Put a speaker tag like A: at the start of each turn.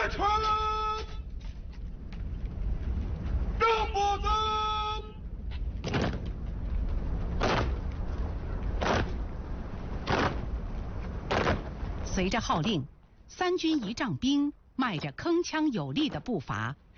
A: 臣，正步子。
B: 随着号令，3军仪仗兵迈着铿锵有力的步伐